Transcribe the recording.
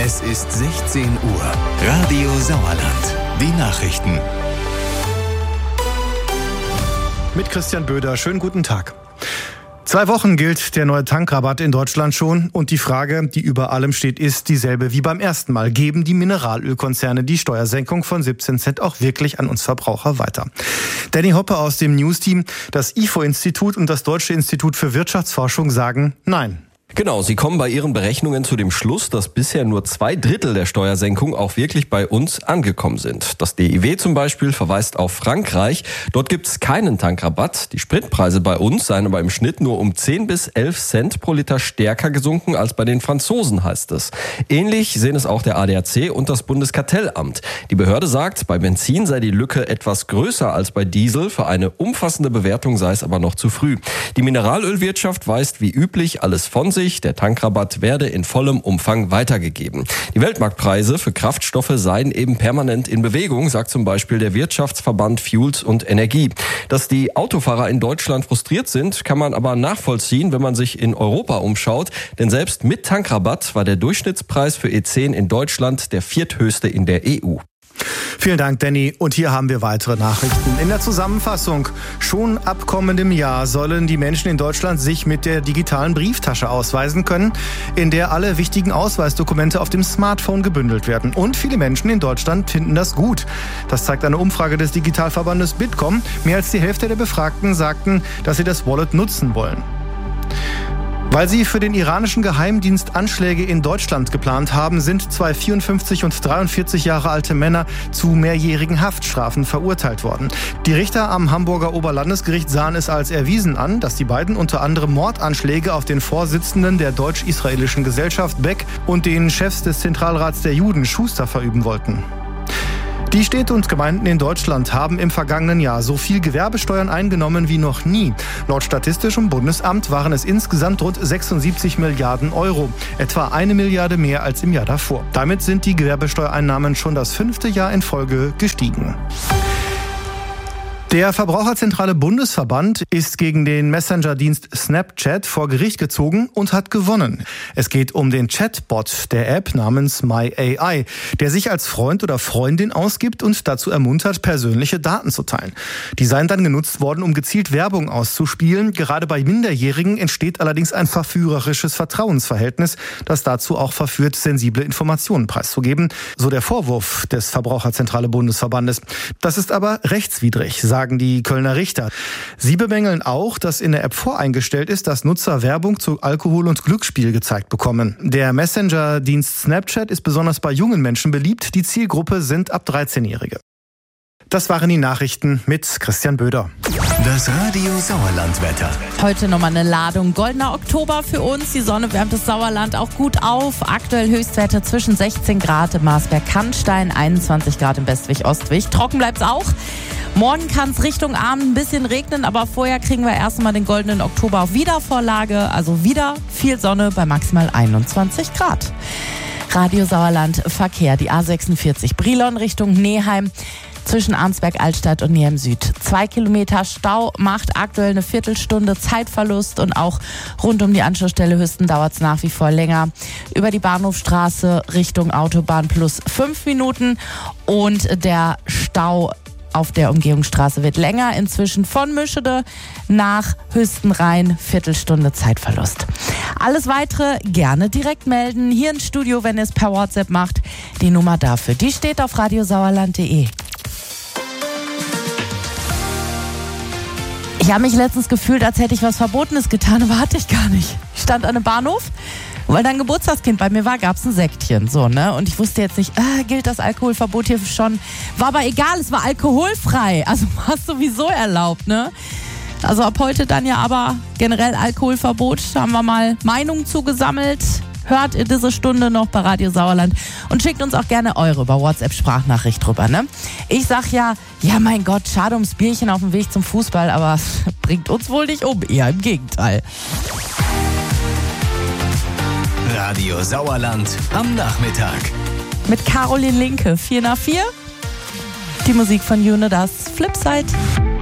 Es ist 16 Uhr. Radio Sauerland. Die Nachrichten. Mit Christian Böder. Schönen guten Tag. 2 Wochen gilt der neue Tankrabatt in Deutschland schon und die Frage, die über allem steht, ist dieselbe wie beim ersten Mal. Geben die Mineralölkonzerne die Steuersenkung von 17 Cent auch wirklich an uns Verbraucher weiter? Danny Hoppe aus dem News-Team, das IFO-Institut und das Deutsche Institut für Wirtschaftsforschung sagen Nein. Genau, sie kommen bei ihren Berechnungen zu dem Schluss, dass bisher nur 2/3 der Steuersenkung auch wirklich bei uns angekommen sind. Das DIW zum Beispiel verweist auf Frankreich. Dort gibt es keinen Tankrabatt. Die Spritpreise bei uns seien aber im Schnitt nur um 10 bis 11 Cent pro Liter stärker gesunken als bei den Franzosen, heißt es. Ähnlich sehen es auch der ADAC und das Bundeskartellamt. Die Behörde sagt, bei Benzin sei die Lücke etwas größer als bei Diesel. Für eine umfassende Bewertung sei es aber noch zu früh. Die Mineralölwirtschaft weist wie üblich alles von sich. Der Tankrabatt werde in vollem Umfang weitergegeben. Die Weltmarktpreise für Kraftstoffe seien eben permanent in Bewegung, sagt zum Beispiel der Wirtschaftsverband Fuels und Energie. Dass die Autofahrer in Deutschland frustriert sind, kann man aber nachvollziehen, wenn man sich in Europa umschaut. Denn selbst mit Tankrabatt war der Durchschnittspreis für E10 in Deutschland der vierthöchste in der EU. Vielen Dank, Danny. Und hier haben wir weitere Nachrichten. In der Zusammenfassung: Schon ab kommendem Jahr sollen die Menschen in Deutschland sich mit der digitalen Brieftasche ausweisen können, in der alle wichtigen Ausweisdokumente auf dem Smartphone gebündelt werden. Und viele Menschen in Deutschland finden das gut. Das zeigt eine Umfrage des Digitalverbandes Bitkom. Mehr als die Hälfte der Befragten sagten, dass sie das Wallet nutzen wollen. Weil sie für den iranischen Geheimdienst Anschläge in Deutschland geplant haben, sind 2 54 und 43 Jahre alte Männer zu mehrjährigen Haftstrafen verurteilt worden. Die Richter am Hamburger Oberlandesgericht sahen es als erwiesen an, dass die beiden unter anderem Mordanschläge auf den Vorsitzenden der deutsch-israelischen Gesellschaft Beck und den Chefs des Zentralrats der Juden Schuster verüben wollten. Die Städte und Gemeinden in Deutschland haben im vergangenen Jahr so viel Gewerbesteuern eingenommen wie noch nie. Laut Statistischem Bundesamt waren es insgesamt rund 76 Milliarden Euro, etwa 1 Milliarde mehr als im Jahr davor. Damit sind die Gewerbesteuereinnahmen schon das 5. Jahr in Folge gestiegen. Der Verbraucherzentrale Bundesverband ist gegen den Messenger-Dienst Snapchat vor Gericht gezogen und hat gewonnen. Es geht um den Chatbot der App namens MyAI, der sich als Freund oder Freundin ausgibt und dazu ermuntert, persönliche Daten zu teilen. Die seien dann genutzt worden, um gezielt Werbung auszuspielen. Gerade bei Minderjährigen entsteht allerdings ein verführerisches Vertrauensverhältnis, das dazu auch verführt, sensible Informationen preiszugeben. So der Vorwurf des Verbraucherzentrale Bundesverbandes. Das ist aber rechtswidrig, sagen die Kölner Richter. Sie bemängeln auch, dass in der App voreingestellt ist, dass Nutzer Werbung zu Alkohol und Glücksspiel gezeigt bekommen. Der Messenger-Dienst Snapchat ist besonders bei jungen Menschen beliebt. Die Zielgruppe sind ab 13-Jährige. Das waren die Nachrichten mit Christian Böder. Das Radio Sauerland-Wetter. Heute nochmal eine Ladung goldener Oktober für uns. Die Sonne wärmt das Sauerland auch gut auf. Aktuell Höchstwerte zwischen 16 Grad im Marsberg-Kannstein, 21 Grad im Westwig-Ostwig. Trocken bleibt's auch. Morgen kann es Richtung Abend ein bisschen regnen, aber vorher kriegen wir erstmal den goldenen Oktober auf Wiedervorlage. Also wieder viel Sonne bei maximal 21 Grad. Radio Sauerland Verkehr, die A46 Brilon Richtung Neheim. Zwischen Arnsberg, Altstadt und Neheim Süd. 2 Kilometer Stau macht aktuell eine Viertelstunde Zeitverlust und auch rund um die Anschlussstelle Hüsten dauert es nach wie vor länger. Über die Bahnhofstraße Richtung Autobahn plus 5 Minuten und der Stau auf der Umgehungsstraße wird länger. Inzwischen von Mischede nach Hüstenrhein, Viertelstunde Zeitverlust. Alles Weitere gerne direkt melden. Hier ins Studio, wenn ihr es per WhatsApp macht. Die Nummer dafür, die steht auf radiosauerland.de. Ich habe mich letztens gefühlt, als hätte ich was Verbotenes getan, aber hatte ich gar nicht. Ich stand an einem Bahnhof, weil da ein Geburtstagskind bei mir war, gab es ein Säckchen. So, ne? Und ich wusste jetzt nicht, gilt das Alkoholverbot hier schon? War aber egal, es war alkoholfrei. Also war es sowieso erlaubt, ne? Also ab heute dann ja aber generell Alkoholverbot. Da haben wir mal Meinungen zugesammelt. Hört ihr diese Stunde noch bei Radio Sauerland und schickt uns auch gerne eure über WhatsApp-Sprachnachricht drüber, ne? Ich sag ja mein Gott, schade ums Bierchen auf dem Weg zum Fußball, aber es bringt uns wohl nicht um, eher im Gegenteil. Radio Sauerland am Nachmittag. Mit Caroline Linke, 4 nach 4. Die Musik von June, das Flipside.